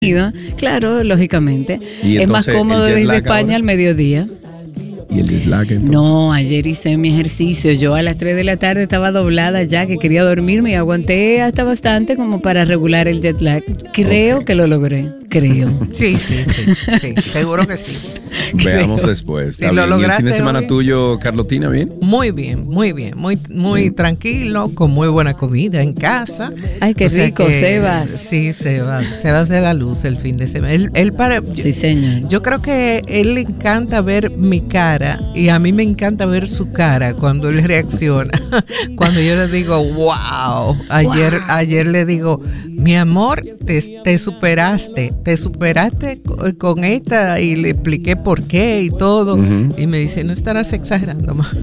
Claro, lógicamente. Y es más cómodo desde España ahora, al mediodía. ¿Y el jet lag entonces? No, ayer hice mi ejercicio. Yo a las 3 de la tarde estaba doblada ya, que quería dormirme y aguanté hasta bastante como para regular el jet lag. Creo que lo logré, creo. Sí, seguro que sí. Veamos después. Si lo ¿Y el fin de semana hoy? Tuyo, Carlotina, bien? Muy bien, muy tranquilo, con muy buena comida en casa. Ay, qué rico, Sebas. Sí, Sebas de la Luz el fin de semana. Sí, señor. Yo creo que él le encanta ver mi cara y a mí me encanta ver su cara cuando él reacciona. Cuando yo le digo, wow. Ayer le digo, mi amor, te superaste con esta, y le expliqué por qué y todo. Uh-huh. Y me dice, no estarás exagerando más.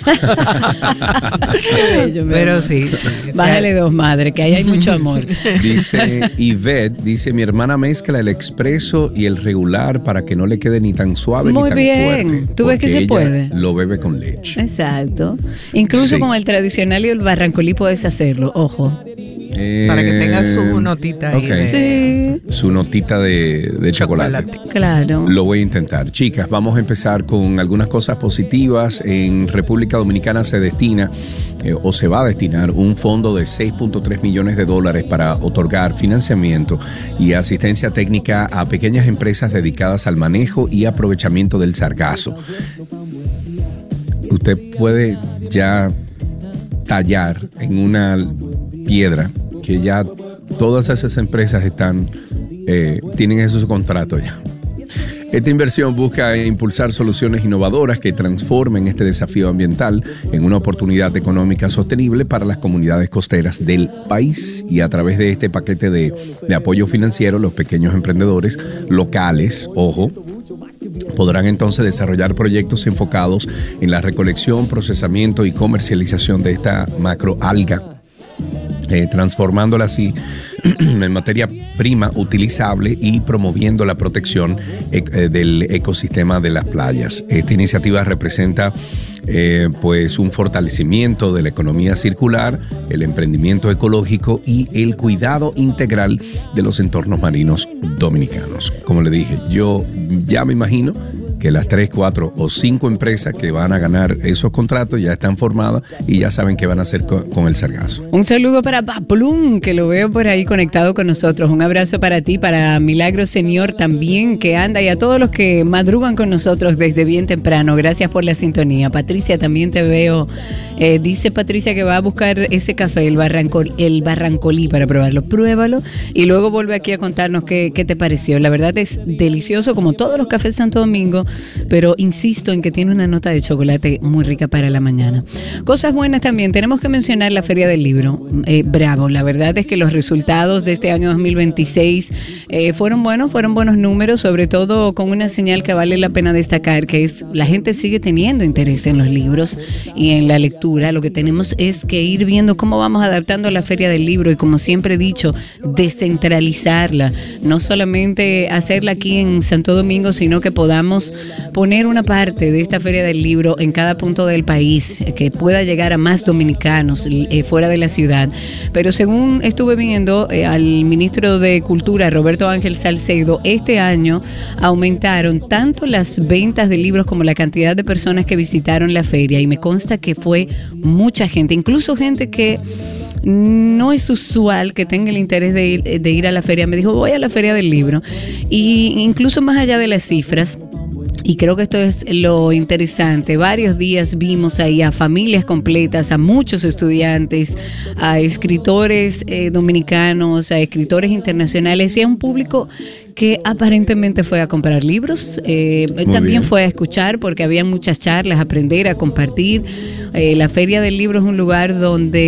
Pero sí. Bájale 2, madre, que ahí hay mucho amor. Dice Ivette, mi hermana mezcla el expreso y el regular para que no le quede ni tan suave ni tan fuerte. Muy bien, tú ves que se puede. Lo bebe con leche. Exacto. Incluso con el tradicional y el barrancolí puedes hacerlo, ojo. Para que tenga su notita ahí. Okay. Sí. Su notita de chocolate. Claro. Lo voy a intentar. Chicas, vamos a empezar con algunas cosas positivas. En República Dominicana se destina o se va a destinar un fondo de $6.3 millones para otorgar financiamiento y asistencia técnica a pequeñas empresas dedicadas al manejo y aprovechamiento del sargazo. Usted puede ya tallar en una piedra que ya todas esas empresas tienen esos contratos ya. Esta inversión busca impulsar soluciones innovadoras que transformen este desafío ambiental en una oportunidad económica sostenible para las comunidades costeras del país, y a través de este paquete de apoyo financiero, los pequeños emprendedores locales, podrán entonces desarrollar proyectos enfocados en la recolección, procesamiento y comercialización de esta macroalga, transformándola así en materia prima utilizable y promoviendo la protección del ecosistema de las playas. Esta iniciativa representa pues un fortalecimiento de la economía circular, el emprendimiento ecológico y el cuidado integral de los entornos marinos dominicanos. Como le dije, yo ya me imagino que las 3, 4 o 5 empresas que van a ganar esos contratos ya están formadas y ya saben qué van a hacer con el sargazo. Un saludo para Paplum, que lo veo por ahí conectado con nosotros. Un abrazo para ti, para Milagro Señor también, que anda, y a todos los que madrugan con nosotros desde bien temprano. Gracias por la sintonía. Patricia, también te veo. Dice Patricia que va a buscar ese café, el barrancolí, para probarlo. Pruébalo y luego vuelve aquí a contarnos qué te pareció. La verdad es delicioso, como todos los cafés Santo Domingo, pero insisto en que tiene una nota de chocolate muy rica para la mañana. Cosas buenas también, tenemos que mencionar la Feria del Libro. Bravo, la verdad es que los resultados de este año 2026 fueron buenos números, sobre todo con una señal que vale la pena destacar, que es la gente sigue teniendo interés en los libros y en la lectura. Lo que tenemos es que ir viendo cómo vamos adaptando la Feria del Libro y, como siempre he dicho, descentralizarla, no solamente hacerla aquí en Santo Domingo, sino que podamos poner una parte de esta Feria del Libro en cada punto del país, que pueda llegar a más dominicanos fuera de la ciudad. Pero según estuve viendo al ministro de Cultura, Roberto Ángel Salcedo, este año aumentaron tanto las ventas de libros como la cantidad de personas que visitaron la feria, y me consta que fue mucha gente, incluso gente que no es usual que tenga el interés de ir a la feria. Me dijo, voy a la Feria del Libro, y incluso más allá de las cifras, y creo que esto es lo interesante, varios días vimos ahí a familias completas, a muchos estudiantes, a escritores dominicanos, a escritores internacionales y a un público que aparentemente fue a comprar libros, también fue a escuchar, porque había muchas charlas, aprender, a compartir. La Feria del Libro es un lugar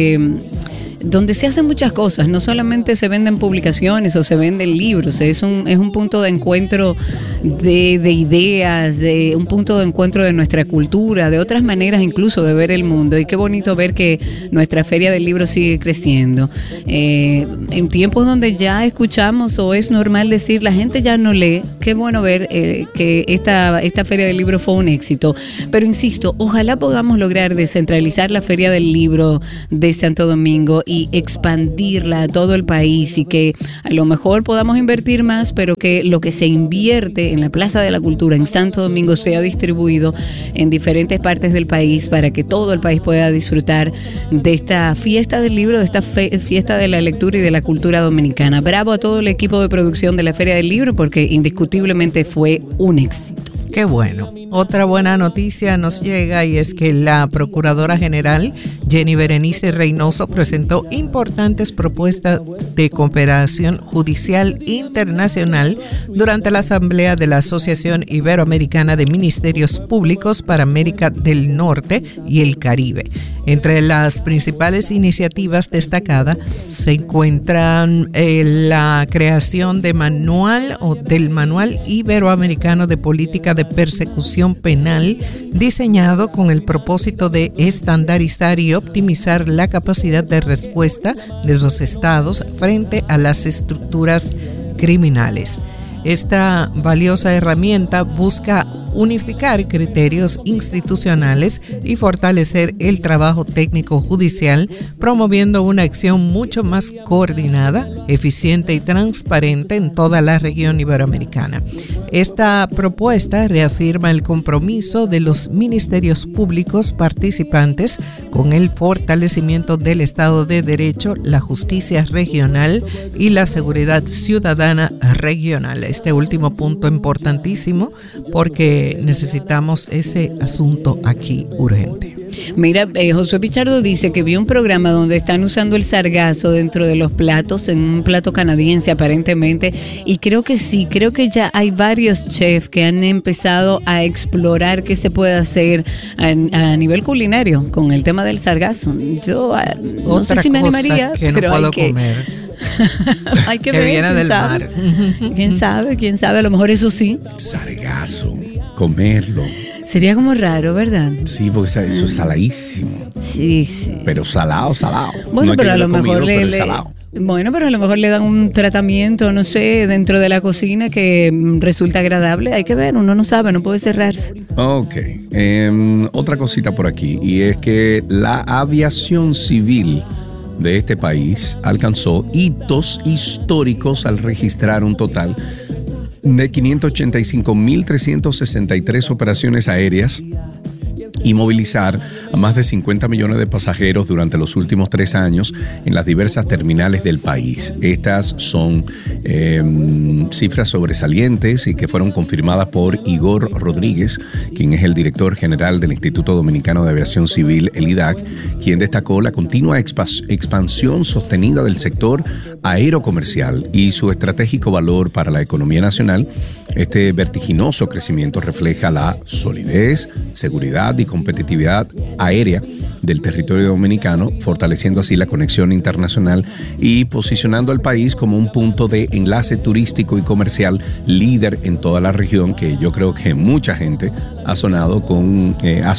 donde se hacen muchas cosas, no solamente se venden publicaciones o se venden libros, es un punto de encuentro de ideas, de un punto de encuentro de nuestra cultura, de otras maneras incluso de ver el mundo, y qué bonito ver que nuestra Feria del Libro sigue creciendo. En tiempos donde ya escuchamos o es normal decir la gente ya no lee, qué bueno ver que esta Feria del Libro fue un éxito, pero insisto, ojalá podamos lograr descentralizar la Feria del Libro de Santo Domingo y expandirla a todo el país, y que a lo mejor podamos invertir más, pero que lo que se invierte en la Plaza de la Cultura en Santo Domingo sea distribuido en diferentes partes del país para que todo el país pueda disfrutar de esta fiesta del libro, de esta fiesta de la lectura y de la cultura dominicana. Bravo a todo el equipo de producción de la Feria del Libro, porque indiscutiblemente fue un éxito. Qué bueno. Otra buena noticia nos llega, y es que la Procuradora General Jenny Berenice Reynoso presentó importantes propuestas de cooperación judicial internacional durante la Asamblea de la Asociación Iberoamericana de Ministerios Públicos para América del Norte y el Caribe. Entre las principales iniciativas destacadas se encuentran la creación del Manual Iberoamericano de Política de Persecución Penal, diseñado con el propósito de estandarizar y optimizar la capacidad de respuesta de los estados frente a las estructuras criminales. Esta valiosa herramienta busca unificar criterios institucionales y fortalecer el trabajo técnico judicial, promoviendo una acción mucho más coordinada, eficiente y transparente en toda la región iberoamericana. Esta propuesta reafirma el compromiso de los ministerios públicos participantes con el fortalecimiento del Estado de Derecho, la justicia regional y la seguridad ciudadana regional. Este último punto importantísimo, porque necesitamos ese asunto aquí urgente. Mira, Josué Pichardo dice que vio un programa donde están usando el sargazo dentro de los platos, en un plato canadiense aparentemente, y creo que sí, creo que ya hay varios chefs que han empezado a explorar qué se puede hacer a nivel culinario con el tema del sargazo. Yo no sé si me animaría, que pero no puedo comer. Hay que ver, viene del mar. ¿Quién sabe? A lo mejor eso sí. Sargazo, comerlo. Sería como raro, ¿verdad? Sí, porque eso es saladísimo. Sí. Pero salado. Bueno, no pero a lo mejor Bueno, pero a lo mejor le dan un tratamiento, no sé, dentro de la cocina que resulta agradable. Hay que ver, uno no sabe, no puede cerrarse. Ok. Otra cosita por aquí, y es que la aviación civil de este país alcanzó hitos históricos al registrar un total de 585.363 operaciones aéreas y movilizar a más de 50 millones de pasajeros durante los últimos 3 años en las diversas terminales del país. Estas son cifras sobresalientes y que fueron confirmadas por Igor Rodríguez, quien es el director general del Instituto Dominicano de Aviación Civil, el IDAC, quien destacó la continua expansión sostenida del sector aerocomercial y su estratégico valor para la economía nacional. Este vertiginoso crecimiento refleja la solidez, seguridad y competitividad aérea del territorio dominicano, fortaleciendo así la conexión internacional y posicionando al país como un punto de enlace turístico y comercial líder en toda la región, que yo creo que mucha gente ha soñado con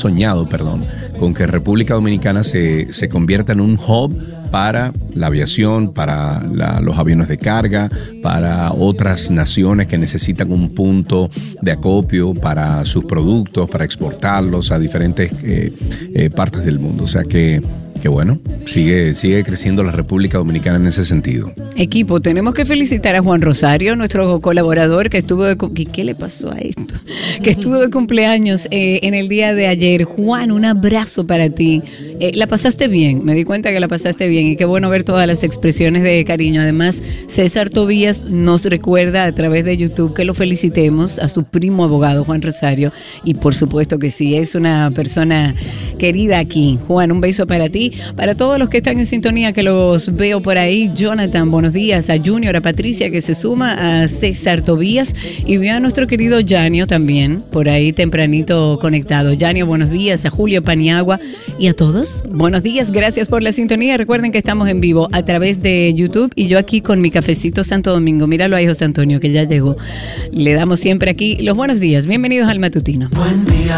que República Dominicana se convierta en un hub para la aviación, para los aviones de carga, para otras naciones que necesitan un punto de acopio para sus productos, para exportarlos a diferentes partes del mundo. O sea que bueno, sigue creciendo la República Dominicana en ese sentido. Equipo, tenemos que felicitar a Juan Rosario, nuestro colaborador que estuvo ¿qué le pasó a esto? Que estuvo de cumpleaños en el día de ayer. Juan, un abrazo para ti. La pasaste bien, me di cuenta que la pasaste bien, y qué bueno ver todas las expresiones de cariño. Además, César Tobías nos recuerda a través de YouTube que lo felicitemos a su primo abogado Juan Rosario, y por supuesto que sí, es una persona querida aquí. Juan, un beso para ti. Para todos los que están en sintonía, que los veo por ahí, Jonathan, buenos días, a Junior, a Patricia, que se suma, a César Tobías, y veo a nuestro querido Yanio también, por ahí tempranito conectado. Yanio, buenos días, a Julio Paniagua, y a todos, buenos días, gracias por la sintonía. Recuerden que estamos en vivo a través de YouTube, y yo aquí con mi cafecito Santo Domingo. Míralo ahí, José Antonio, que ya llegó. Le damos siempre aquí los buenos días. Bienvenidos al Matutino. Buen día.